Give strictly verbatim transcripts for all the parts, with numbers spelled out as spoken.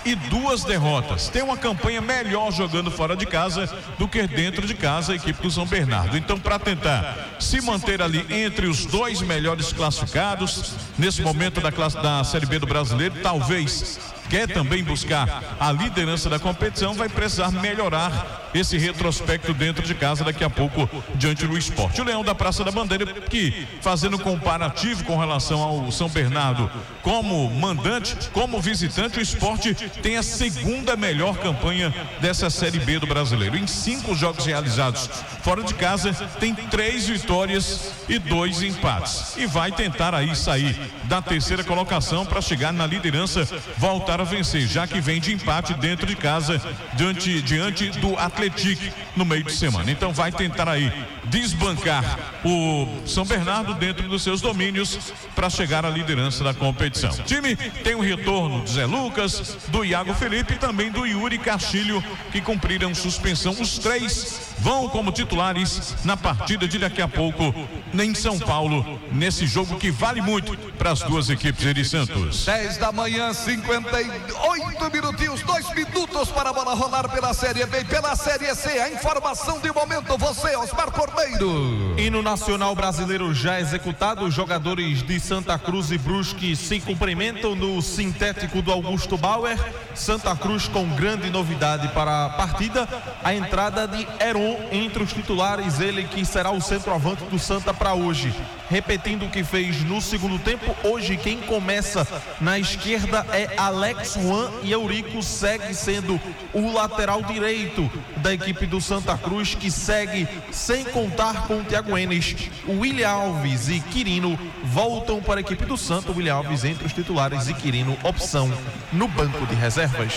e duas derrotas. Tem uma campanha melhor jogando fora de casa do que dentro de casa a equipe do São Bernardo. Então, para tentar se manter ali entre os dois melhores classificados nesse momento da classe da Série B do Brasileiro, talvez quer também buscar a liderança da competição, vai precisar melhorar esse retrospecto dentro de casa daqui a pouco diante do Sport. O Leão da Praça da Bandeira, que fazendo comparativo com relação ao São Bernardo como mandante, como visitante, o Sport tem a segunda melhor campanha dessa Série B do Brasileiro. Em cinco jogos realizados fora de casa, tem três vitórias e dois empates. E vai tentar aí sair da terceira colocação para chegar na liderança, voltar a vencer, já que vem de empate dentro de casa diante, diante do Atlético no meio de semana. Então vai tentar aí desbancar o São Bernardo dentro dos seus domínios para chegar à liderança da competição. O time tem o retorno do Zé Lucas, do Iago Felipe e também do Yuri Castilho, que cumpriram suspensão. Os três vão como titulares na partida de daqui a pouco em São Paulo, nesse jogo que vale muito para as duas equipes de Santos. dez da manhã, cinquenta e oito minutinhos, dois minutos para a bola rolar pela Série B e pela Série C. A informação de momento, você, Osmar Cordeiro. Hino nacional brasileiro já executado, os jogadores de Santa Cruz e Brusque se cumprimentam no sintético do Augusto Bauer. Santa Cruz com grande novidade para a partida, a entrada de Heron entre os titulares, ele que será o centroavante do Santa para hoje. Repetindo o que fez no segundo tempo, hoje quem começa na esquerda é Alex Juan e Eurico segue sendo o lateral direito da equipe do Santa Cruz, que segue sem contar com o Thiago Enes. O William Alves e Quirino voltam para a equipe do Santa. O William Alves entre os titulares e Quirino opção no banco de reservas.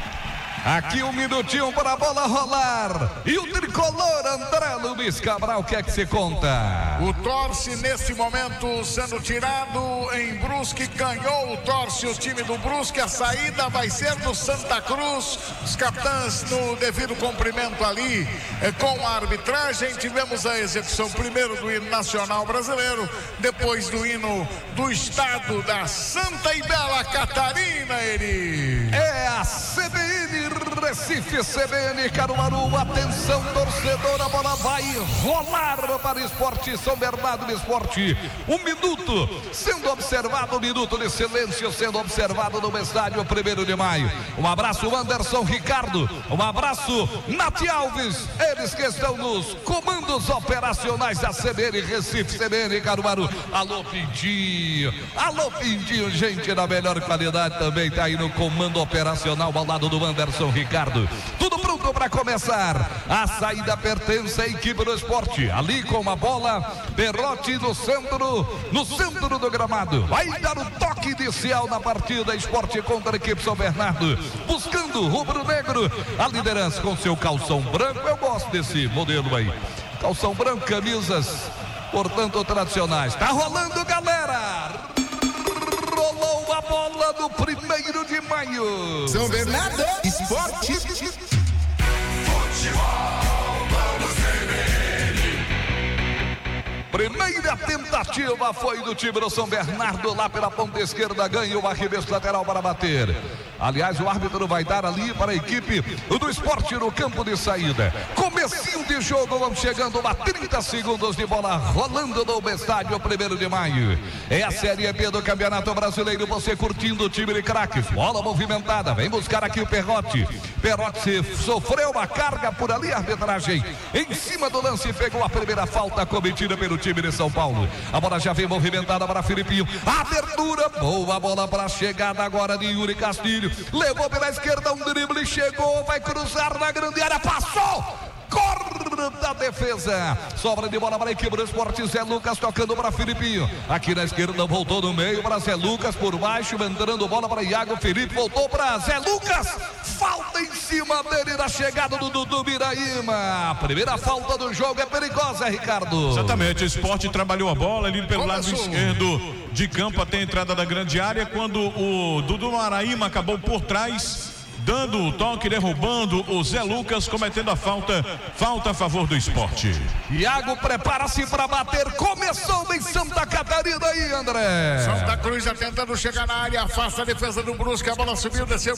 Aqui um minutinho para a bola rolar. E o tricolor André Luiz Cabral, o que é que se conta? O Torce nesse momento sendo tirado em Brusque, ganhou o Torce, o time do Brusque. A saída vai ser do Santa Cruz. Os capitães no devido cumprimento ali eh, com a arbitragem. Tivemos a execução primeiro do hino nacional brasileiro, depois do hino do estado da Santa e Bela Catarina. Ele é a C B N Recife, C B N Caruaru. Atenção, torcedor, a bola vai rolar para o Esporte São Bernardo do Esporte. Um minuto sendo observado, um minuto de silêncio sendo observado no estádio primeiro de maio. Um abraço, Anderson Ricardo. Um abraço, Nath Alves. Eles que estão nos comandos operacionais da C B N Recife, C B N Caruaru. Alô, Pindinho. Alô, Pindinho, gente da melhor qualidade também está aí no comando operacional ao lado do Anderson Ricardo. Tudo pronto para começar. A saída pertence à equipe do Esporte. Ali com a bola, Perrotti no centro, no centro do gramado. Vai dar o toque inicial na partida. Esporte contra a equipe São Bernardo, buscando o rubro-negro a liderança com seu calção branco. Eu gosto desse modelo aí. Calção branco, camisas, portanto, tradicionais. Tá rolando, galera. Rolou a bola do primeiro de maio. São Bernardo Esporte. Futebol, vamos primeira tentativa foi do time do São Bernardo, lá pela ponta esquerda, ganha o arremesso lateral para bater. Aliás, o árbitro vai dar ali para a equipe do Esporte no campo de saída. Comecinho de jogo, vamos chegando a trinta segundos de bola rolando no estádio primeiro de maio. É a Série B do Campeonato Brasileiro, você curtindo o time de craques. Bola movimentada, vem buscar aqui o Perrotti. Perrotti sofreu uma carga por ali, a arbitragem em cima do lance, pegou a primeira falta cometida pelo time de São Paulo. A bola já vem movimentada para Filipinho. Abertura, boa bola para a chegada agora de Yuri Castilho. Levou pela esquerda um drible, chegou, vai cruzar na grande área, passou! Corre da defesa, sobra de bola para a equipe do Esporte. Zé Lucas tocando para Filipinho, aqui na esquerda, voltou no meio para Zé Lucas, por baixo, entrando bola para Iago Felipe, voltou para Zé Lucas, falta em cima dele na chegada do Dudu Miraíma. A primeira falta do jogo é perigosa, Ricardo. Exatamente, o Esporte trabalhou a bola ali pelo lado esquerdo de campo até a entrada da grande área, quando o Dudu Miraíma acabou por trás, dando o toque, derrubando o Zé Lucas, cometendo a falta, falta a favor do Esporte. Iago prepara-se para bater, começou em Santa Catarina aí, André. Santa Cruz já tentando chegar na área, afasta a defesa do Brusque, a bola subiu, desceu